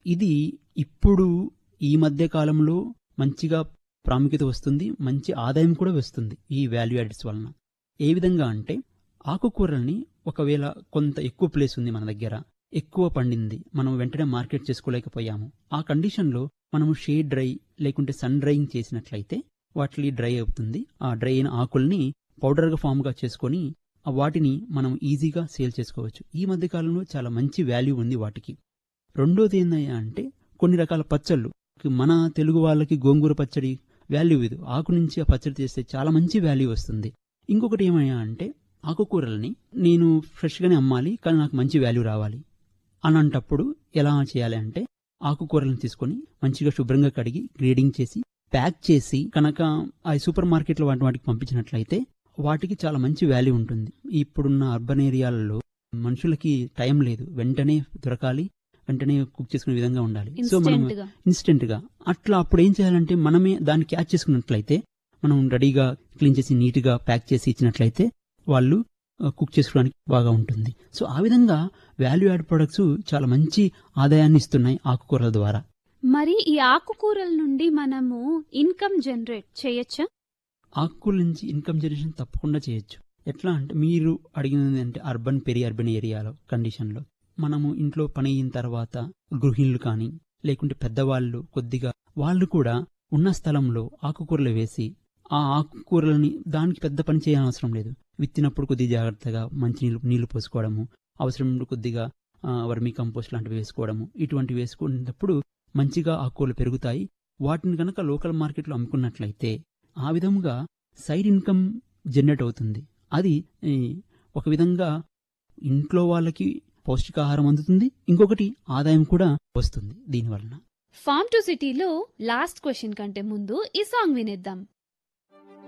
ఇది ఇప్పుడు ఈ మధ్య కాలంలో మంచిగా ప్రాముఖ్యత వస్తుంది, మంచి ఆదాయం కూడా వస్తుంది ఈ వాల్యూ యాడెడ్స్ వలన. ఏ విధంగా అంటే ఆకుకూరల్ని ఒకవేళ కొంత ఎక్కువ ప్లేస్ ఉంది మన దగ్గర, ఎక్కువ పండింది, మనం వెంటనే మార్కెట్ చేసుకోలేకపోయాము. ఆ కండిషన్లో మనము షేడ్ డ్రై లేకుంటే సన్ డ్రైయింగ్ చేసినట్లయితే వాటిని డ్రై అవుతుంది. ఆ డ్రై అయిన ఆకుల్ని పౌడర్గా ఫామ్గా చేసుకొని వాటిని మనం ఈజీగా సేల్ చేసుకోవచ్చు. ఈ మధ్య కాలంలో చాలా మంచి వాల్యూ ఉంది వాటికి. రెండోది ఏందయ్యా అంటే కొన్ని రకాల పచ్చళ్ళు, మన తెలుగు వాళ్ళకి గోంగూర పచ్చడి వాల్యూ ఇది. ఆకు నుంచి ఆ పచ్చడి చేస్తే చాలా మంచి వాల్యూ వస్తుంది. ఇంకొకటి ఏమయ్యా అంటే ఆకుకూరల్ని నేను ఫ్రెష్గానే అమ్మాలి, కానీ నాకు మంచి వాల్యూ రావాలి అనంటప్పుడు ఎలా చేయాలి అంటే ఆకుకూరలను తీసుకొని మంచిగా శుభ్రంగా కడిగి గ్రేడింగ్ చేసి ప్యాక్ చేసి కనుక ఆ సూపర్ మార్కెట్లో వాటికి పంపించినట్లయితే వాటికి చాలా మంచి వాల్యూ ఉంటుంది. ఇప్పుడున్న అర్బన్ ఏరియాలలో మనుషులకి టైం లేదు, వెంటనే దొరకాలి, వెంటనే కుక్ చేసుకునే విధంగా ఉండాలి. సో మనం ఇన్స్టెంట్ గా అట్లా అప్పుడు ఏం చేయాలంటే మనమే దాన్ని క్యాచ్ చేసుకున్నట్లయితే మనం రెడీగా క్లీన్ చేసి నీట్ గా ప్యాక్ చేసి ఇచ్చినట్లయితే వాళ్ళు కుక్ చేసుకోవడానికి బాగా ఉంటుంది. సో ఆ విధంగా వాల్యూ యాడ్ ప్రొడక్ట్స్ చాలా మంచి ఆదాయాన్ని ఇస్తున్నాయి ఆకుకూరల ద్వారా. మరి ఈ ఆకుకూరల నుండి మనము ఇన్కమ్ జనరేట్ చేయొచ్చా? ఆకుకూరల నుంచి ఇన్కమ్ జనరేషన్ తప్పకుండా చేయొచ్చు. ఎట్లా అంటే మీరు అడిగినది అంటే అర్బన్ అర్బన్ ఏరియాలో కండిషన్లో మనము ఇంట్లో పని అయిన తర్వాత గృహిణులు కానీ లేకుంటే పెద్దవాళ్ళు కొద్దిగా వాళ్ళు కూడా ఉన్న స్థలంలో ఆకుకూరలు వేసి ఆ ఆకుకూరలని దానికి పెద్ద పని చేయనవసరం లేదు. విత్తినప్పుడు కొద్దిగా జాగ్రత్తగా మంచి నీళ్లు పోసుకోవడము, అవసరం కొద్దిగా వర్మీ కంపోస్ట్ లాంటివి వేసుకోవడము, ఇటువంటి వేసుకున్నప్పుడు మంచిగా ఆకుకూరలు పెరుగుతాయి. వాటిని కనుక లోకల్ మార్కెట్లో అమ్ముకున్నట్లయితే ఆ విధంగా సైడ్ ఇన్కమ్ జనరేట్ అవుతుంది. అది ఒక విధంగా ఇంట్లో వాళ్ళకి పౌష్టికాహారం అందుతుంది, ఇంకొకటి ఆదాయం కూడా వస్తుంది దీనివలన. ఫార్మ్ టు సిటీలో లాస్ట్ క్వశ్చన్ కంటే ముందు ఈ సాంగ్ వినేద్దాం.